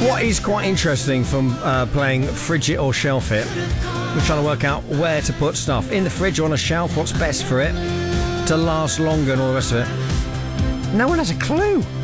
What is quite interesting from playing Fridge It or Shelf It, we're trying to work out where to put stuff. In the fridge or on a shelf, what's best for it to last longer and all the rest of it. No one has a clue.